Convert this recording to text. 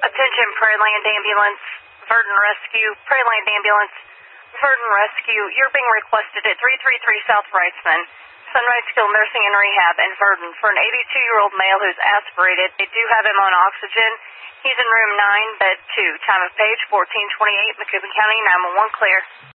Attention, Prairie Land Ambulance, Verdon Rescue, Prairie Land Ambulance, Verdon Rescue. You're being requested at 333 South Wrightsman, Sunrise Skilled Nursing and Rehab in Verdon for an 82-year-old male who's aspirated. They do have him on oxygen. He's in room 9, bed 2. Time of page 1428, Macoupin County, 911 clear.